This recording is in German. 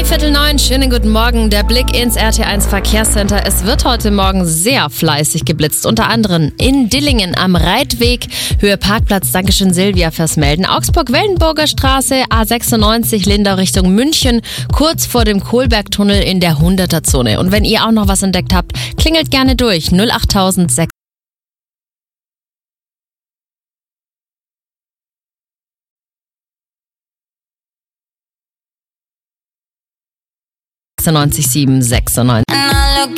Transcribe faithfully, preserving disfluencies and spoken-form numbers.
Viertel neun, schönen guten Morgen. Der Blick ins R T eins Verkehrscenter. Es wird heute Morgen sehr fleißig geblitzt. Unter anderem in Dillingen am Reitweg, Höhe Parkplatz. Dankeschön Silvia fürs Melden. Augsburg-Wellenburger Straße, A sechsundneunzig, Lindau Richtung München, kurz vor dem Kohlbergtunnel in der hunderter-Zone. Und wenn ihr auch noch was entdeckt habt, klingelt gerne durch. null acht sechs sechsundneunzig sieben sechsundneunzig.